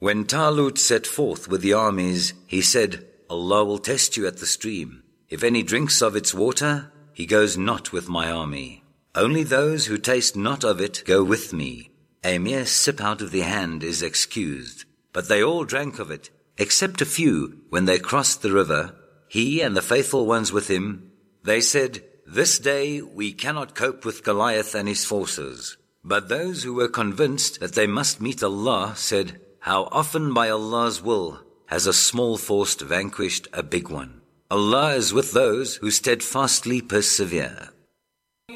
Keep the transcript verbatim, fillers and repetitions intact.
When Talut set forth with the armies, he said, Allah will test you at the stream. If any drinks of its water, he goes not with my army. Only those who taste not of it go with me. A mere sip out of the hand is excused. But they all drank of it, except a few, when they crossed the river, he and the faithful ones with him. They said, this day we cannot cope with Goliath and his forces. But those who were convinced that they must meet Allah said, how often by Allah's will has a small force vanquished a big one. Allah is with those who steadfastly persevere.